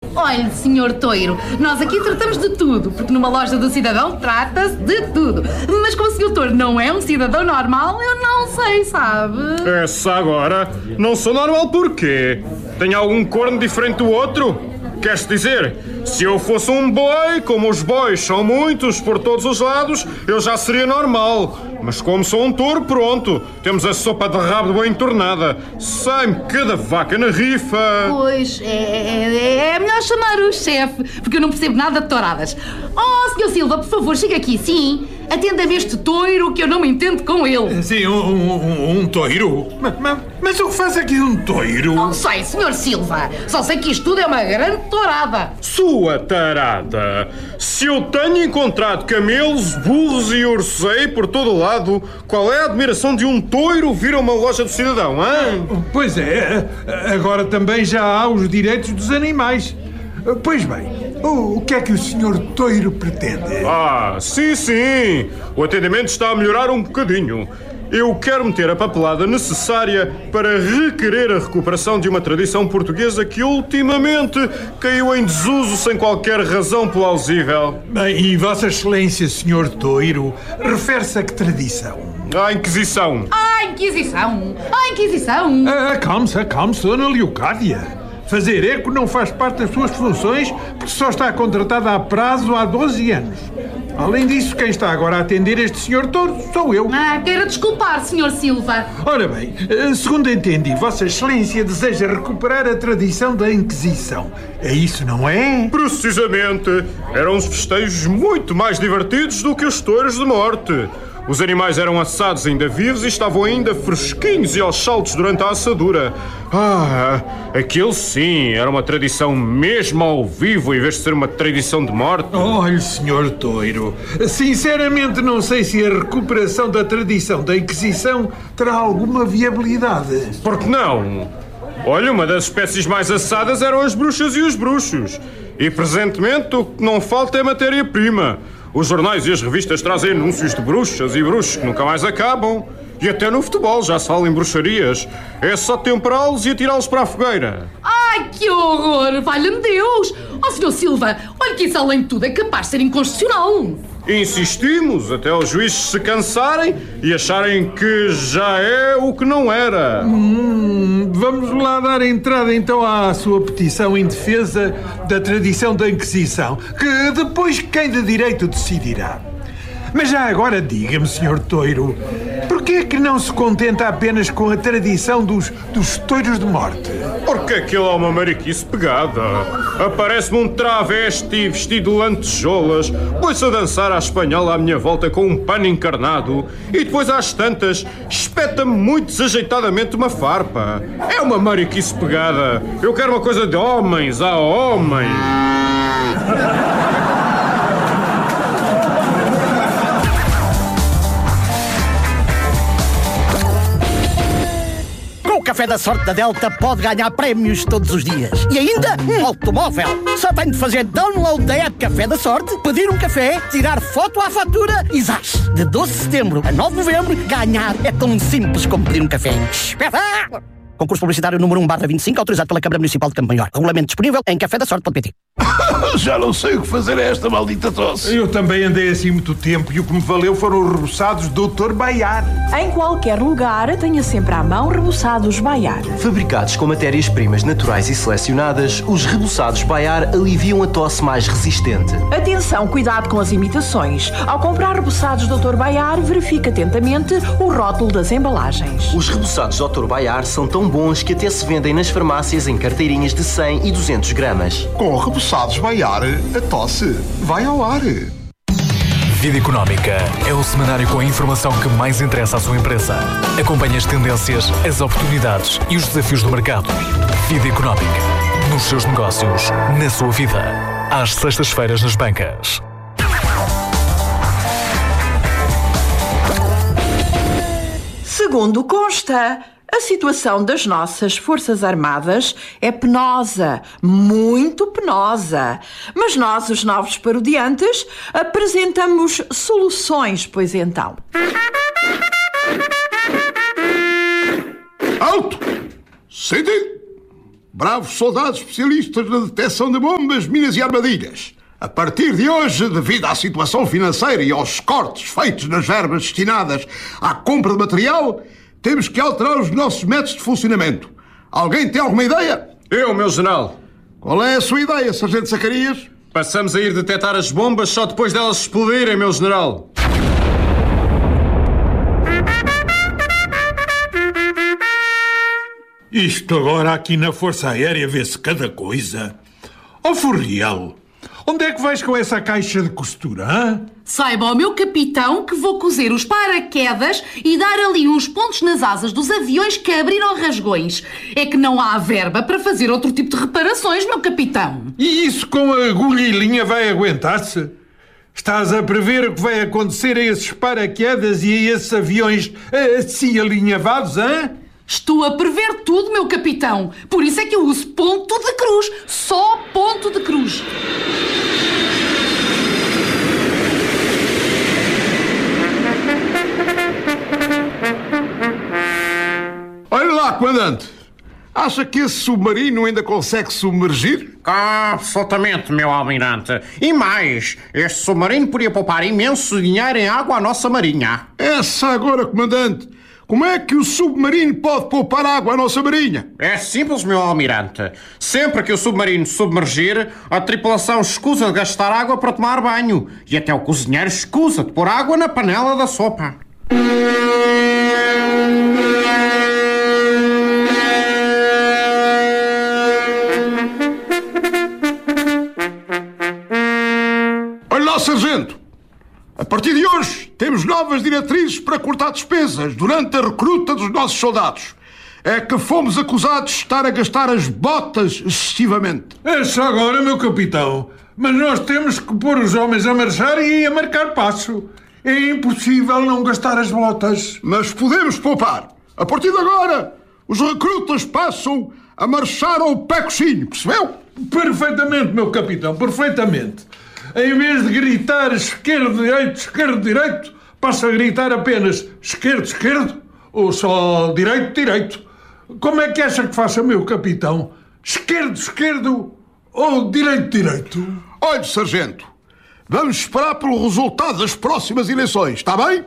Olhe, senhor Toiro, nós aqui tratamos de tudo, porque numa loja do cidadão trata-se de tudo. Mas como o senhor Toiro não é um cidadão normal, eu não sei, sabe? Essa agora? Não sou normal porquê? Tenho algum corno diferente do outro? Queres dizer, se eu fosse um boi, como os bois são muitos por todos os lados, eu já seria normal. Mas como sou um touro, pronto, temos a sopa de rabo de boi entornada. Sai-me cada vaca na rifa. Pois, é melhor chamar o chefe, porque eu não percebo nada de touradas. Oh, senhor Silva, por favor, chega aqui, sim. Atenda-me este toiro, que eu não me entendo com ele. Sim, um toiro? Mas o que faz aqui um toiro? Não sei, senhor Silva. Só sei que isto tudo é uma grande tourada. Sua tarada! Se eu tenho encontrado camelos, burros e ursos por todo o lado, qual é a admiração de um toiro vir a uma loja do cidadão, hein? Pois é, agora também já há os direitos dos animais. Pois bem, o que é que o senhor Toiro pretende? Sim. O atendimento está a melhorar um bocadinho. Eu quero meter a papelada necessária para requerer a recuperação de uma tradição portuguesa que ultimamente caiu em desuso sem qualquer razão plausível. Bem, e Vossa Excelência, senhor Toiro, refere-se a que tradição? A Inquisição. A Inquisição! A Inquisição! Acalme-se, dona Leocádia. Fazer eco não faz parte das suas funções porque só está contratada a prazo há 12 anos. Além disso, quem está agora a atender este senhor Touro sou eu. Queira desculpar, senhor Silva. Ora bem, segundo entendi, Vossa Excelência deseja recuperar a tradição da Inquisição. É isso, não é? Precisamente. Eram uns festejos muito mais divertidos do que os touros de morte. Os animais eram assados ainda vivos e estavam ainda fresquinhos e aos saltos durante a assadura. Aquilo sim, era uma tradição mesmo ao vivo, em vez de ser uma tradição de morte. Olhe, senhor Toiro, sinceramente não sei se a recuperação da tradição da Inquisição terá alguma viabilidade. Por que não? Olha, uma das espécies mais assadas eram as bruxas e os bruxos. E presentemente o que não falta é matéria-prima. Os jornais e as revistas trazem anúncios de bruxas e bruxos que nunca mais acabam. E até no futebol já se fala em bruxarias. É só temperá-los e atirá-los para a fogueira. Ai, que horror! Valha-me Deus! Oh, senhor Silva, olha que isso, além de tudo, é capaz de ser inconstitucional. Insistimos até os juízes se cansarem e acharem que já é o que não era. Vamos lá dar entrada então à sua petição em defesa da tradição da Inquisição, que depois quem de direito decidirá. Mas já agora diga-me, senhor Toiro, porquê é que não se contenta apenas com a tradição dos touros de morte? Porque aquilo é uma mariquice pegada. Aparece-me um travesti vestido de lantejoulas, põe-se a dançar à espanhola à minha volta com um pano encarnado e depois às tantas espeta-me muito desajeitadamente uma farpa. É uma mariquice pegada. Eu quero uma coisa de homens a homens. O Café da Sorte da Delta pode ganhar prémios todos os dias. E ainda um automóvel. Só tem de fazer download da app Café da Sorte, pedir um café, tirar foto à fatura e zás! De 12 de setembro a 9 de novembro, ganhar é tão simples como pedir um café. Espetáculo! Concurso publicitário número 1/25, autorizado pela Câmara Municipal de Campanhor. Regulamento disponível em cafedasorte.pt. Já não sei o que fazer a esta maldita tosse. Eu também andei assim muito tempo e o que me valeu foram os reboçados Dr. Baiar. Em qualquer lugar, tenha sempre à mão reboçados Baiar. Fabricados com matérias-primas naturais e selecionadas, os reboçados Baiar aliviam a tosse mais resistente. Atenção, cuidado com as imitações. Ao comprar reboçados Dr. Baiar, verifique atentamente o rótulo das embalagens. Os reboçados Dr. Baiar são tão bons que até se vendem nas farmácias em carteirinhas de 100 e 200 gramas. Com reboçados Baiar, a tosse vai ao ar. Vida Económica é o semanário com a informação que mais interessa à sua empresa. Acompanhe as tendências, as oportunidades e os desafios do mercado. Vida Económica. Nos seus negócios, na sua vida. Às sextas-feiras nas bancas. Segundo consta, a situação das nossas Forças Armadas é penosa, muito penosa. Mas nós, os novos parodiantes, apresentamos soluções, pois então. Alto! Sente! bravos soldados especialistas na detecção de bombas, minas e armadilhas. A partir de hoje, devido à situação financeira e aos cortes feitos nas verbas destinadas à compra de material, temos que alterar os nossos métodos de funcionamento. Alguém tem alguma ideia? Eu, meu general. Qual é a sua ideia, Sargento Zacarias? Passamos a ir detectar as bombas só depois delas explodirem, meu general. Isto agora aqui na Força Aérea vê-se cada coisa. Ó Furriel, onde é que vais com essa caixa de costura, hã? Saiba ao meu capitão que vou cozer os paraquedas e dar ali uns pontos nas asas dos aviões que abriram rasgões. É que não há verba para fazer outro tipo de reparações, meu capitão. E isso com a agulha e linha vai aguentar-se? Estás a prever o que vai acontecer a esses paraquedas e a esses aviões assim alinhavados, hã? Estou a prever tudo, meu capitão. Por isso é que eu uso ponto de cruz. Só ponto de cruz. Olha lá, comandante. Acha que esse submarino ainda consegue submergir? Absolutamente, meu almirante. E mais, este submarino podia poupar imenso dinheiro em água à nossa marinha. Essa agora, comandante. Como é que o submarino pode poupar água à nossa marinha? É simples, meu almirante. Sempre que o submarino submergir, a tripulação escusa de gastar água para tomar banho. E até o cozinheiro escusa de pôr água na panela da sopa. Olha lá, sargento. A partir de hoje, temos novas diretrizes para cortar despesas durante a recruta dos nossos soldados. É que fomos acusados de estar a gastar as botas excessivamente. É só agora, meu capitão. Mas nós temos que pôr os homens a marchar e a marcar passo. É impossível não gastar as botas. Mas podemos poupar. A partir de agora, os recrutas passam a marchar ao pé coxinho, percebeu? Perfeitamente, meu capitão, perfeitamente. Em vez de gritar esquerdo, direito, passa a gritar apenas esquerdo, esquerdo, ou só direito, direito. Como é que acha que faça, meu capitão? Esquerdo, esquerdo ou direito, direito? Olhe, sargento, vamos esperar pelo resultado das próximas eleições, está bem?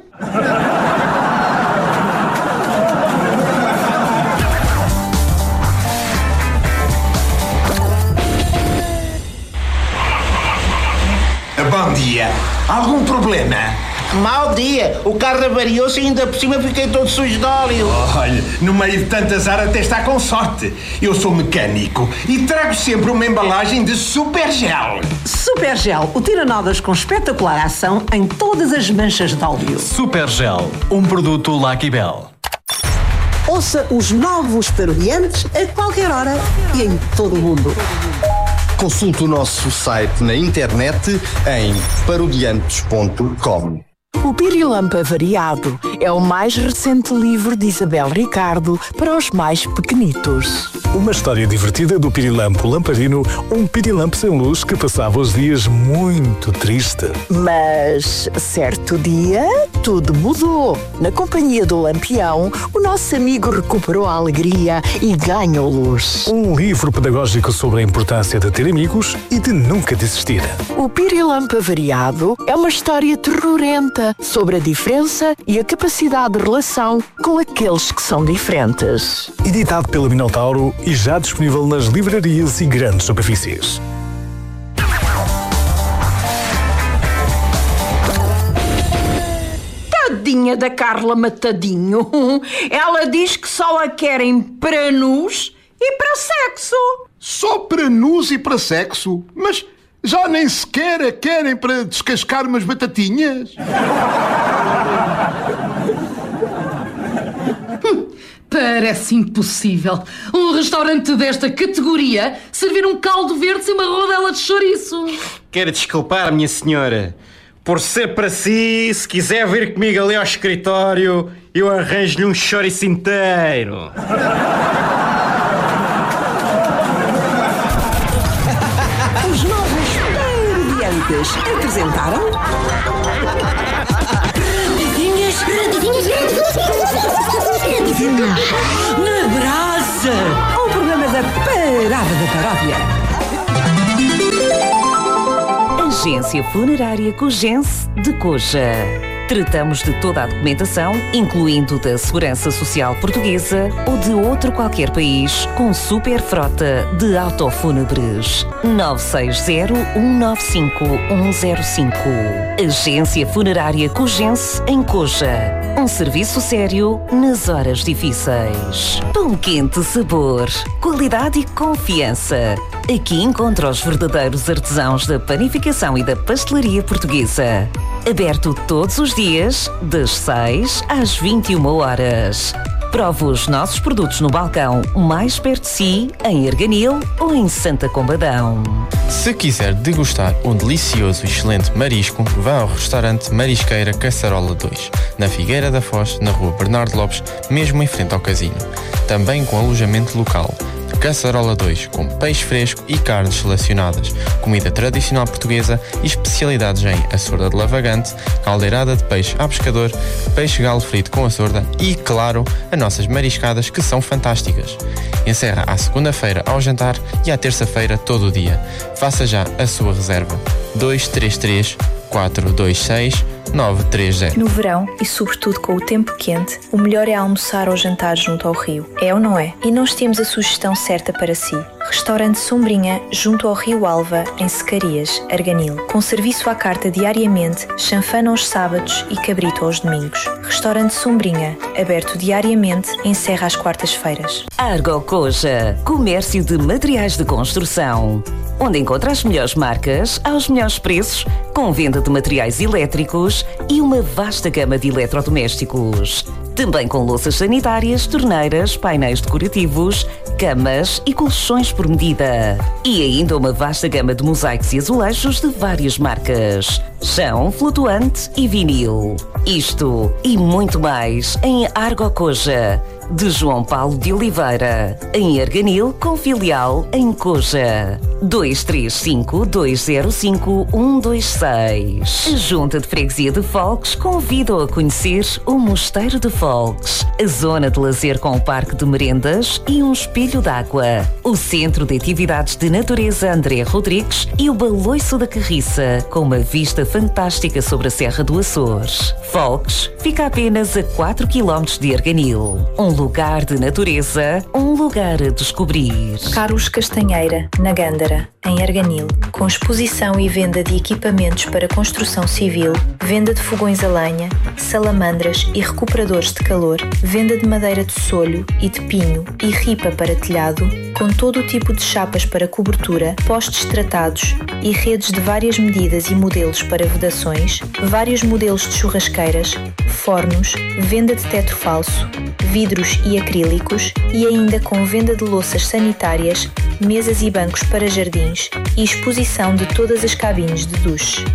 Bom dia. Algum problema? Mau dia. O carro avariou-se e ainda por cima fiquei todo sujo de óleo. Olha, no meio de tanta azar até está com sorte. Eu sou mecânico e trago sempre uma embalagem de Supergel. Supergel, o tira-nodas com espetacular ação em todas as manchas de óleo. Supergel, um produto Lucky Bell. Ouça os novos Parodiantes a qualquer hora e em todo o mundo. Consulte o nosso site na internet em parodiantes.com. O Pirilampo Avariado é o mais recente livro de Isabel Ricardo para os mais pequenitos. Uma história divertida do Pirilampo Lamparino, um pirilampo sem luz que passava os dias muito triste. Mas, certo dia, tudo mudou. Na companhia do Lampião, o nosso amigo recuperou a alegria e ganhou luz. Um livro pedagógico sobre a importância de ter amigos e de nunca desistir. O Pirilampo Avariado é uma história terrorenta sobre a diferença e a capacidade de relação com aqueles que são diferentes. Editado pela Minotauro e já disponível nas livrarias e grandes superfícies. Tadinha da Carla Matadinho. Ela diz que só a querem para nus e para sexo. Só para nus e para sexo? Mas já nem sequer a querem para descascar umas batatinhas? Parece impossível. Um restaurante desta categoria servir um caldo verde sem uma rodela de chouriço. Quero desculpar, minha senhora. Por ser para si, se quiser vir comigo ali ao escritório, eu arranjo-lhe um chouriço inteiro. Os novos Parodiantes apresentaram... Na brasa! Um programa da Parada da Paródia. Agência Funerária Cogense de Coja. Tratamos de toda a documentação, incluindo da Segurança Social Portuguesa ou de outro qualquer país, com super frota de autofúnebres. 960-195-105. Agência Funerária Cogense em Coja. Um serviço sério nas horas difíceis. Pão quente sabor, qualidade e confiança. Aqui encontra os verdadeiros artesãos da panificação e da pastelaria portuguesa. Aberto todos os dias, das 6 às 21 horas. Prove os nossos produtos no balcão mais perto de si, em Arganil ou em Santa Combadão. Se quiser degustar um delicioso e excelente marisco, vá ao restaurante Marisqueira Caçarola 2, na Figueira da Foz, na rua Bernardo Lopes, mesmo em frente ao casino. Também com alojamento local. Caçarola 2, com peixe fresco e carnes selecionadas, comida tradicional portuguesa e especialidades em açorda de lavagante, caldeirada de peixe à pescador, peixe galo frito com açorda e, claro, as nossas mariscadas que são fantásticas. Encerra à segunda-feira ao jantar e à terça-feira todo o dia. Faça já a sua reserva. 233 426 930. No verão e sobretudo com o tempo quente, o melhor é almoçar ou jantar junto ao rio. É ou não é? E nós temos a sugestão certa para si. Restaurante Sombrinha, junto ao Rio Alva, em Secarias, Arganil. Com serviço à carta diariamente, chanfana aos sábados e cabrito aos domingos. Restaurante Sombrinha, aberto diariamente, encerra às quartas-feiras. Argo Coja, comércio de materiais de construção, onde encontra as melhores marcas aos melhores preços, com venda de materiais elétricos e uma vasta gama de eletrodomésticos. Também com louças sanitárias, torneiras, painéis decorativos, camas e colchões por medida. E ainda uma vasta gama de mosaicos e azulejos de várias marcas. Chão, flutuante e vinil. Isto e muito mais em Argo Coja, de João Paulo de Oliveira, em Arganil, com filial em Coja. 235-205-126. A Junta de Freguesia de Folques convida-o a conhecer o Mosteiro de Folques, a zona de lazer com o parque de merendas e um espelho d'água, o Centro de Atividades de Natureza André Rodrigues e o Baloiço da Carriça, com uma vista fantástica sobre a Serra do Açores. Folques fica apenas a 4 km de Arganil. Um lugar de natureza, um lugar a descobrir. Carlos Castanheira, na Gândara, em Arganil, com exposição e venda de equipamentos para construção civil, venda de fogões a lenha, salamandras e recuperadores de calor, venda de madeira de solho e de pinho e ripa para telhado, com todo o tipo de chapas para cobertura, postes tratados e redes de várias medidas e modelos para vedações, vários modelos de churrasqueiras, fornos, venda de teto falso, vidros e acrílicos e ainda com venda de louças sanitárias, mesas e bancos para jardins e exposição de todas as cabines de duche.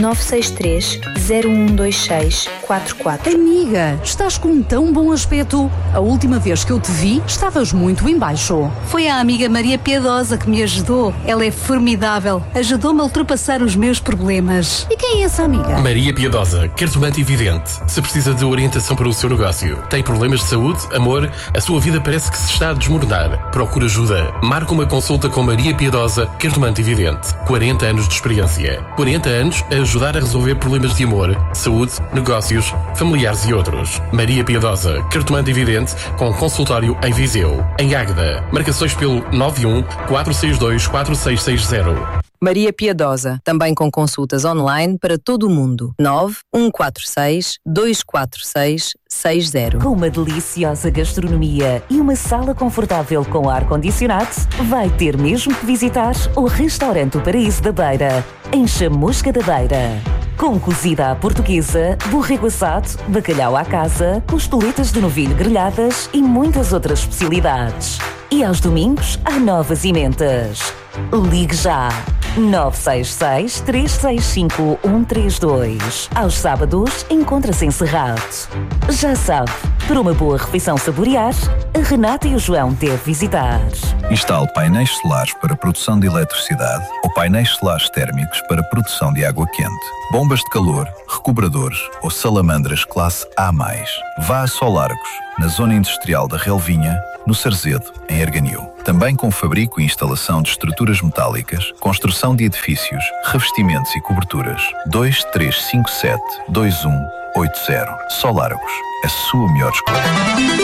963-012644. Amiga, estás com um tão bom aspecto. A última vez que eu te vi, estavas muito em baixo. Foi a amiga Maria Piedosa que me ajudou. Ela é formidável. Ajudou-me a ultrapassar os meus problemas. E quem é essa amiga? Maria Piedosa, cartomante evidente. Se precisa de orientação para o seu negócio, tem problemas de saúde, amor, a sua vida parece que se está a desmoronar. Procura ajuda. Marca uma consulta com Maria Piedosa, cartomante evidente. 40 anos de experiência. 40 anos a ajudar a resolver problemas de amor, saúde, negócios, familiares e outros. Maria Piedosa, cartomante evidente, com consultório em Viseu. Em Águeda, marcações pelo 91-462-4660. Maria Piedosa, também com consultas online para todo o mundo. 9-146-246-60. Com uma deliciosa gastronomia e uma sala confortável com ar-condicionado, vai ter mesmo que visitar o Restaurante O Paraíso da Beira, em Chamusca da Beira. Com cozida à portuguesa, borrego assado, bacalhau à casa, costeletas de novilho grelhadas e muitas outras especialidades. E aos domingos há novas emendas. Ligue já! 966-365-132. Aos sábados encontra-se encerrado. Já sabe, para uma boa refeição saborear, a Renata e o João devem visitar. Instale painéis solares para produção de eletricidade ou painéis solares térmicos para produção de água quente, bombas de calor, recuperadores ou salamandras classe A+. Vá a Solargos, na zona industrial da Relvinha, no Sarzedo, em Arganil. Também com fabrico e instalação de estruturas metálicas, construção de edifícios, revestimentos e coberturas. 2357 2180. Solargos, a sua melhor escolha.